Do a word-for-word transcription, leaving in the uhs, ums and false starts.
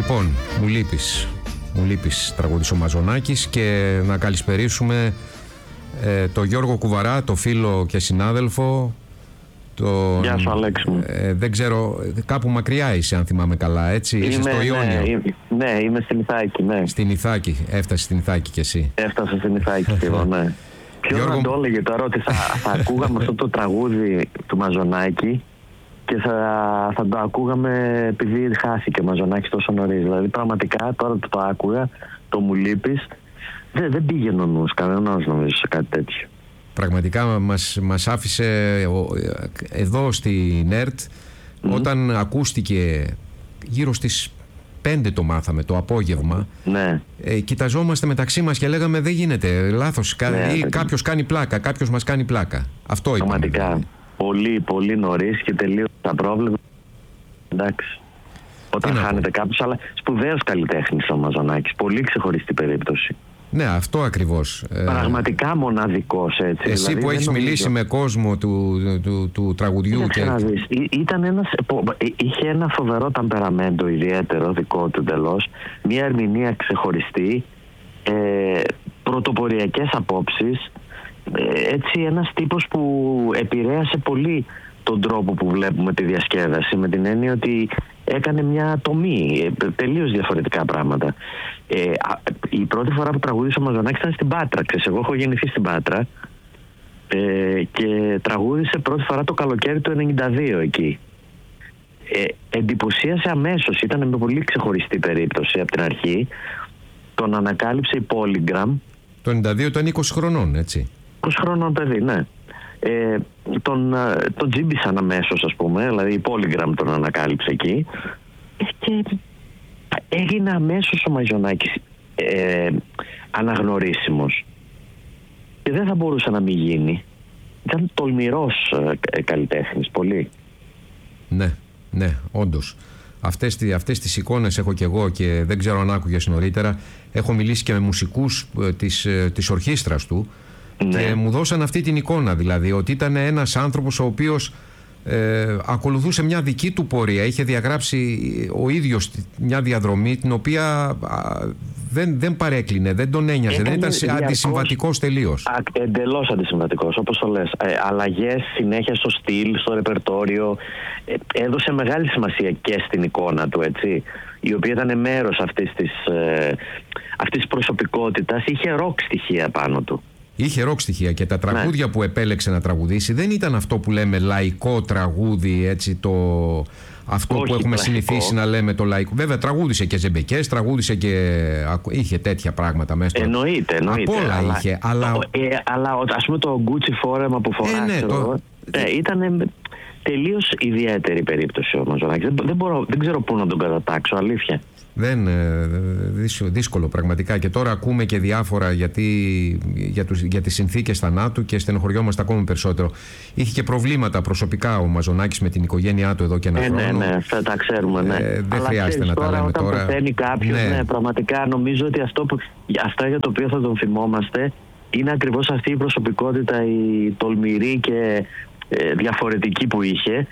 Λοιπόν, μου λείπεις. Μου λείπεις, τραγουδής ο Μαζονάκης, και να καλησπερίσουμε ε, το Γιώργο Κουβαρά, το φίλο και συνάδελφο. Το, Γεια σου, Αλέξη μου. Ε, δεν ξέρω, κάπου μακριά είσαι, αν θυμάμαι καλά, έτσι. Είμαι, είσαι στο Ιόνιο. Ναι, είμαι, ναι, είμαι στην Ιθάκη, ναι. Στην Ιθάκη, έφτασε στην Ιθάκη κι εσύ. Έφτασα στην Ιθάκη και εγώ, ναι. Ποιος Γιώργο... να το έλεγε τώρα ότι θα, θα ακούγαμε αυτό το τραγούδι του Μαζονάκη και θα, θα το ακούγαμε επειδή χάθηκε ο Μαζονάκης τόσο νωρίς. Δηλαδή πραγματικά τώρα που το άκουγα, το μου λείπεις, δεν, δεν πήγαινε ο νους κανένας, νομίζω, σε κάτι τέτοιο. Πραγματικά μας, μας άφησε εδώ στη ΝΕΡΤ, mm. όταν ακούστηκε γύρω στις πέντε το μάθαμε το απόγευμα, ναι. ε, κοιταζόμαστε μεταξύ μας και λέγαμε δεν γίνεται, λάθος, ναι, ή κάποιος κάνει πλάκα, κάποιος μας κάνει πλάκα. Αυτό είπαμε. Πραγματικά, δηλαδή. πολύ πολύ νωρίς και τελείως τα πρόβλημα. Εντάξει. Όταν χάνεται κάποιος, αλλά σπουδαίος καλλιτέχνης ο Μαζονάκης, πολύ ξεχωριστή περίπτωση. Ναι, αυτό ακριβώς. Πραγματικά μοναδικός, έτσι. Εσύ δηλαδή, που έχεις νομίζω... μιλήσει με κόσμο του, του, του, του τραγουδιού και... Ή, ήταν ένας, είχε ένα φοβερό ταμπεραμέντο ιδιαίτερο, δικό του εντελώς, μια ερμηνεία ξεχωριστή, ε, πρωτοποριακές απόψεις, ε, έτσι ένας τύπος που επηρέασε πολύ τον τρόπο που βλέπουμε τη διασκέδαση, με την έννοια ότι έκανε μια τομή, τελείως διαφορετικά πράγματα. Ε, η πρώτη φορά που τραγούδισε ο Μαζονάκης ήταν στην Πάτρα. Ξέρεις, εγώ έχω γεννηθεί στην Πάτρα ε, και τραγούδισε πρώτη φορά το καλοκαίρι του ενενήντα δύο εκεί. Ε, εντυπωσίασε αμέσως, ήταν με πολύ ξεχωριστή περίπτωση από την αρχή. Τον ανακάλυψε η Polygram. Το ενενήντα δύο ήταν είκοσι χρονών, έτσι. είκοσι χρονών παιδί, ναι. Ε, τον, τον τζίμπησαν αμέσως, ας πούμε, δηλαδή η Polygram τον ανακάλυψε εκεί και έγινε αμέσως ο Μαζονάκης ε, αναγνωρίσιμος και δεν θα μπορούσε να μην γίνει. Ήταν τολμηρός ε, καλλιτέχνης, πολύ. Ναι, ναι, όντως. Αυτές, αυτές τις εικόνες έχω και εγώ και δεν ξέρω αν άκουγες νωρίτερα. Έχω μιλήσει και με μουσικούς της, της ορχήστρας του. Ναι. Και μου δώσαν αυτή την εικόνα, δηλαδή ότι ήταν ένας άνθρωπος ο οποίος ε, ακολουθούσε μια δική του πορεία, είχε διαγράψει ο ίδιος μια διαδρομή την οποία α, δεν, δεν παρέκλεινε, δεν τον ένοιαζε, Έκανε δεν ήταν διαρκώς, αντισυμβατικός τελείως. Α, εντελώς αντισυμβατικός, όπως το λες. Ε, αλλαγές συνέχεια στο στυλ, στο ρεπερτόριο, ε, έδωσε μεγάλη σημασία και στην εικόνα του, έτσι, η οποία ήταν μέρος αυτής της, ε, αυτής της προσωπικότητας, είχε ροκ στοιχεία πάνω του. Είχε ροκ στοιχεία και τα τραγούδια ναι. που επέλεξε να τραγουδήσει δεν ήταν αυτό που λέμε λαϊκό τραγούδι, έτσι, το... αυτό Όχι που έχουμε κλασικό. συνηθίσει να λέμε το λαϊκό. Βέβαια τραγούδισε και ζεμπεκές, τραγούδισε και είχε τέτοια πράγματα μέσα. Εννοείται, εννοείται. Από όλα αλλά... είχε. Αλλά, ε, αλλά ας πούμε το Gucci φόρεμα που φοράει, ε, ναι, το... ε, ήταν τελείως ιδιαίτερη περίπτωση ο Μαζονάκης. Δεν, δεν, μπορώ, δεν ξέρω πού να τον κατατάξω, αλήθεια. Δεν, δύσκολο πραγματικά, και τώρα ακούμε και διάφορα γιατί, για, τους, για τις συνθήκες θανάτου και στενοχωριόμαστε ακόμα περισσότερο. Είχε και προβλήματα προσωπικά ο Μαζονάκης με την οικογένειά του εδώ και ένα ε, χρόνο. Ναι, ναι, θα τα ξέρουμε, ναι. Ε, δεν Αλλά χρειάζεται να τώρα, τα λέμε όταν τώρα. Όταν πεθαίνει κάποιος, ναι. ναι, πραγματικά νομίζω ότι αυτό, που, αυτό για το οποίο θα τον θυμόμαστε είναι ακριβώς αυτή η προσωπικότητα, η τολμηρή και διαφορετική που είχε,